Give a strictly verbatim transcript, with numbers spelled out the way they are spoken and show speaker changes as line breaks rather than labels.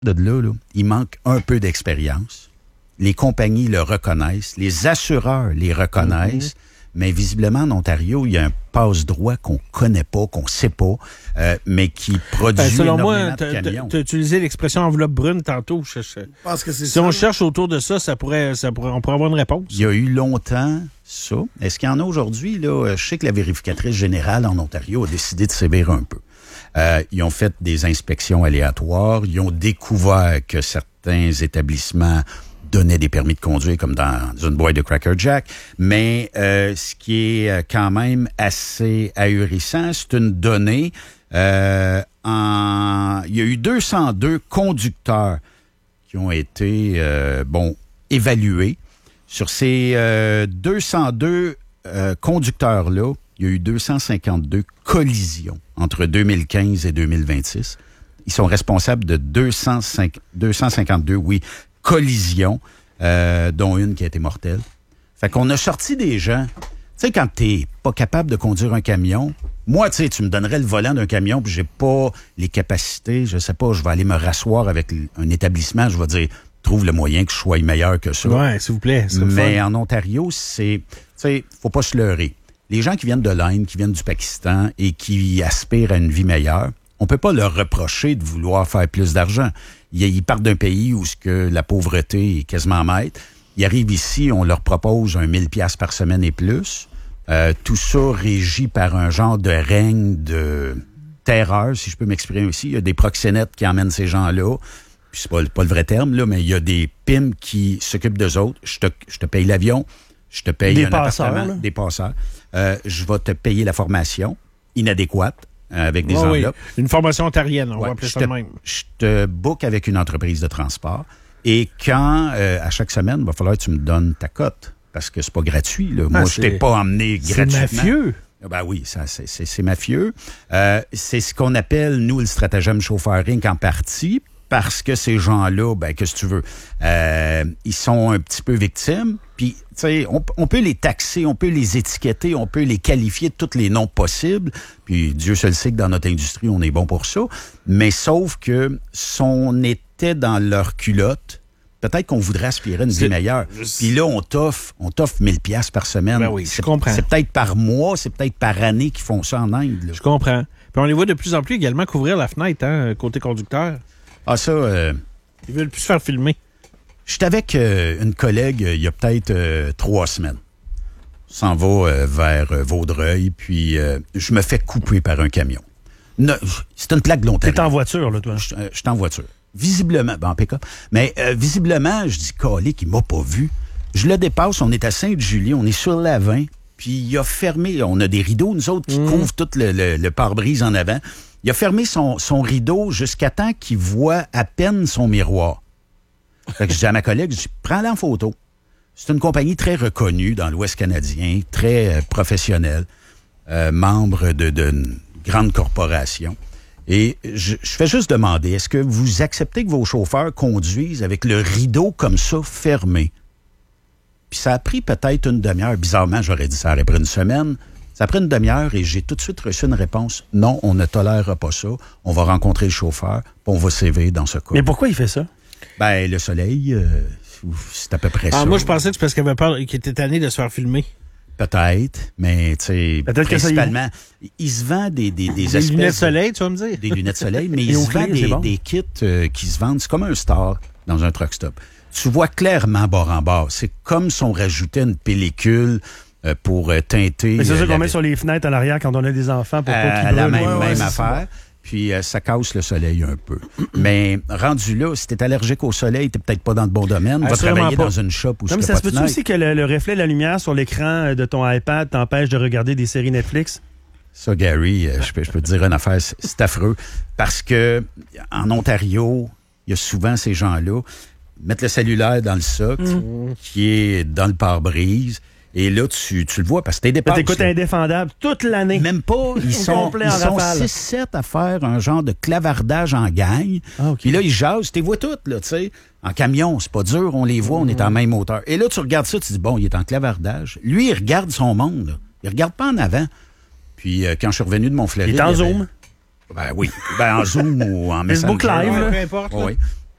de là, là, il manque un peu d'expérience. Les compagnies le reconnaissent, les assureurs les reconnaissent, mm-hmm. mais visiblement, en Ontario, il y a un passe-droit qu'on connaît pas, qu'on sait pas, euh, mais qui produit ben, selon énormément moi, de camions.
Tu as utilisé l'expression enveloppe brune tantôt. Je, je, je
pense que c'est
si
ça.
on cherche autour de ça, ça pourrait, ça pourrait, on pourrait avoir une réponse.
Il y a eu longtemps ça. Est-ce qu'il y en a aujourd'hui? Là? Je sais que la vérificatrice générale en Ontario a décidé de sévir un peu. Euh, ils ont fait des inspections aléatoires. Ils ont découvert que certains établissements donnaient des permis de conduire comme dans une boîte de Cracker Jack. Mais euh, ce qui est quand même assez ahurissant, c'est une donnée. Euh, en... Il y a eu deux cent deux conducteurs qui ont été euh, bon évalués. Sur ces euh, deux cent deux euh, conducteurs-là, il y a eu deux cent cinquante-deux collisions entre deux mille quinze et deux mille vingt-six. Ils sont responsables de deux cent cinq, deux cent cinquante-deux, oui, collisions, euh, dont une qui a été mortelle. Fait qu'on a sorti des gens. Tu sais, quand t'es pas capable de conduire un camion, moi, tu sais, tu me donnerais le volant d'un camion, puis j'ai pas les capacités, je sais pas, je vais aller me rasseoir avec un établissement, je vais dire, trouve le moyen que je sois meilleur que ça.
Ouais, s'il vous plaît.
Mais en Ontario, c'est, tu sais, faut pas se leurrer. Les gens qui viennent de l'Inde, qui viennent du Pakistan et qui aspirent à une vie meilleure, on peut pas leur reprocher de vouloir faire plus d'argent. Ils partent d'un pays où ce que la pauvreté est quasiment maître. Ils arrivent ici, on leur propose un mille piastres par semaine et plus. Euh, tout ça régi par un genre de règne de terreur, si je peux m'exprimer aussi. Il y a des proxénètes qui emmènent ces gens-là. Puis c'est pas, pas le vrai terme, là, mais il y a des pimps qui s'occupent d'eux autres. Je te, je te paye l'avion, je te paye
des
un
passeurs,
appartement,
là.
des passeurs. Euh, je vais te payer la formation inadéquate. Avec des
oh,
enveloppes.
Oui. Une formation ontarienne, on
ouais,
va appeler ça
te,
de même.
Je te book avec une entreprise de transport et quand, euh, à chaque semaine, il va falloir que tu me donnes ta cote parce que c'est pas gratuit. Là. Moi, ah, je t'ai pas emmené gratuitement.
C'est mafieux.
Ben oui, ça, c'est, c'est, c'est mafieux. Euh, c'est ce qu'on appelle, nous, le stratagème chauffeuring en partie parce que ces gens-là, ben, qu'est-ce que tu veux, euh, ils sont un petit peu victimes. Puis, tu sais, on, on peut les taxer, on peut les étiqueter, on peut les qualifier de tous les noms possibles. Puis, Dieu seul sait que dans notre industrie, on est bon pour ça. Mais sauf que si on était dans leur culotte, peut-être qu'on voudrait aspirer à une vie meilleure. Puis là, on t'offre, on t'offre mille piastres par semaine.
Ben oui,
c'est,
je comprends.
C'est peut-être par mois, c'est peut-être par année qu'ils font ça en Inde. Là.
Je comprends. Puis on les voit de plus en plus également couvrir la fenêtre, hein, côté conducteur.
Ah, ça... Euh,
Ils veulent plus se faire filmer.
J'étais avec euh, une collègue euh, il y a peut-être euh, trois semaines. On s'en va euh, vers euh, Vaudreuil, puis euh, je me fais couper par un camion. No, c'est une plaque de l'Ontario.
T'es en voiture, là, toi?
Je euh, suis en voiture. Visiblement, ben en pick-up, mais euh, visiblement, je dis, calé, qu'il m'a pas vu. Je le dépasse, on est à Sainte-Julie, on est sur la vingt, puis il a fermé, on a des rideaux, nous autres, qui mmh. couvrent tout le, le, le pare-brise en avant. Il a fermé son, son rideau jusqu'à temps qu'il voit à peine son miroir. Fait que je dis à ma collègue, je dis, prends-la en photo. C'est une compagnie très reconnue dans l'Ouest canadien, très euh, professionnelle, euh, membre de, de grande corporation. Et je, je fais juste demander, est-ce que vous acceptez que vos chauffeurs conduisent avec le rideau comme ça fermé? Puis ça a pris peut-être une demi-heure. Bizarrement, j'aurais dit ça aurait pris une semaine. Ça a pris une demi-heure et j'ai tout de suite reçu une réponse. Non, on ne tolérera pas ça. On va rencontrer le chauffeur, puis on va sévir dans ce cas.
Mais pourquoi il fait ça?
Ben, le soleil, euh, c'est à peu près
ah,
ça.
Moi, je pensais que c'est parce qu'il avait peur, qu'il était tanné de se faire filmer.
Peut-être, mais tu sais, principalement,
que ça,
il... il se vend des des, des,
des
espèces
lunettes de soleil, tu vas me dire?
Des lunettes de soleil, mais il se vend des, bon. des kits euh, qui se vendent. C'est comme un Star dans un truck stop. Tu vois clairement bord en bord. C'est comme si on rajoutait une pellicule euh, pour euh, teinter.
Mais c'est ça
euh,
qu'on
la...
met sur les fenêtres à l'arrière quand on a des enfants pour
euh,
pas qu'ils
la
brûlent.
même,
ouais,
même
ouais,
affaire. Puis euh, ça casse le soleil un peu. Mais rendu là, si t'es allergique au soleil, t'es peut-être pas dans le bon domaine. Va travailler pas. Dans une shop où
non, mais ça se peut-tu aussi que le, le reflet de la lumière sur l'écran de ton iPad t'empêche de regarder des séries Netflix?
Ça, Gary, euh, je, peux, je peux te dire une affaire, c'est, c'est affreux. Parce que en Ontario, il y a souvent ces gens-là mettent le cellulaire dans le socle, mmh. qui est dans le pare-brise. Et là, tu, tu le vois parce que t'es dépassé.
T'écoutes Indéfendable toute l'année.
Même pas. Ils sont, ils sont six sept à faire un genre de clavardage en gang. Ah, okay. Puis là, ils jasent. Tu les vois toutes, là, tu sais. En camion, c'est pas dur. On les voit, mmh. on est en même hauteur. Et là, tu regardes ça, tu dis, bon, il est en clavardage. Lui, il regarde son monde, là. Il regarde pas en avant. Puis euh, quand je suis revenu de mon Floride...
Il est en Zoom?
Ben oui. Ben en Zoom ou en Messenger.
Facebook Live, là.
Peu importe.
Oui.